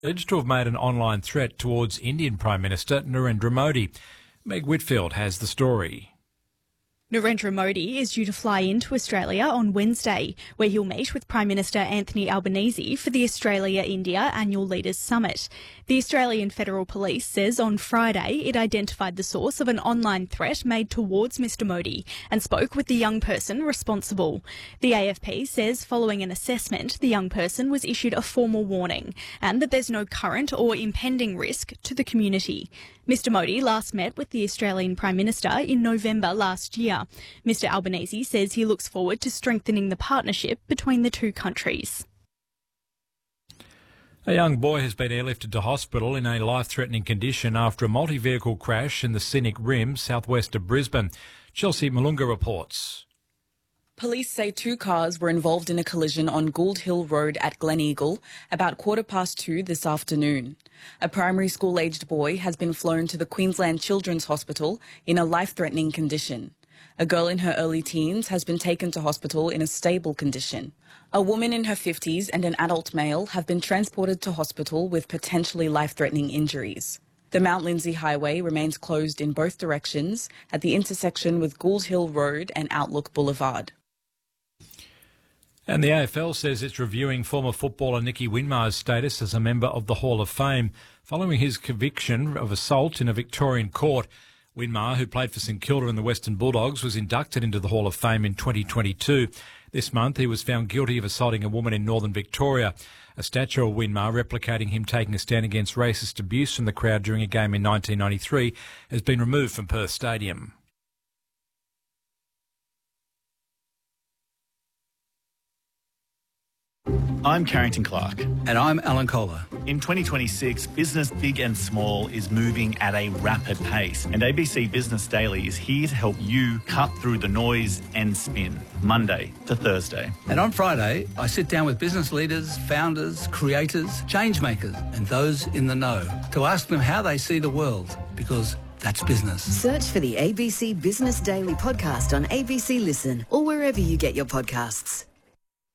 alleged to have made an online threat towards Indian Prime Minister Narendra Modi. Meg Whitfield has the story. Narendra Modi is due to fly into Australia on Wednesday, where he'll meet with Prime Minister Anthony Albanese for the Australia-India Annual Leaders Summit. The Australian Federal Police says on Friday it identified the source of an online threat made towards Mr Modi and spoke with the young person responsible. The AFP says following an assessment, the young person was issued a formal warning and that there's no current or impending risk to the community. Mr Modi last met with the Australian Prime Minister in November last year. Mr Albanese says he looks forward to strengthening the partnership between the two countries. A young boy has been airlifted to hospital in a life-threatening condition after a multi-vehicle crash in the scenic Rim, southwest of Brisbane. Chelsea Malunga reports. Police say 2 cars were involved in a collision on Gould Hill Road at Gleneagle about 2:15 this afternoon. A primary school-aged boy has been flown to the Queensland Children's Hospital in a life-threatening condition. A girl in her early teens has been taken to hospital in a stable condition. A woman in her 50s and an adult male have been transported to hospital with potentially life-threatening injuries. The Mount Lindesay Highway remains closed in both directions at the intersection with Gould Hill Road and Outlook Boulevard. And the AFL says it's reviewing former footballer Nicky Winmar's status as a member of the Hall of Fame following his conviction of assault in a Victorian court. Winmar, who played for St Kilda and the Western Bulldogs, was inducted into the Hall of Fame in 2022. This month, he was found guilty of assaulting a woman in northern Victoria. A statue of Winmar replicating him taking a stand against racist abuse from the crowd during a game in 1993 has been removed from Perth Stadium. I'm Carrington Clark. And I'm Alan Kohler. In 2026, business big and small is moving at a rapid pace, and ABC Business Daily is here to help you cut through the noise and spin, Monday to Thursday. And on Friday, I sit down with business leaders, founders, creators, change makers, and those in the know to ask them how they see the world, because that's business. Search for the ABC Business Daily podcast on ABC Listen or wherever you get your podcasts.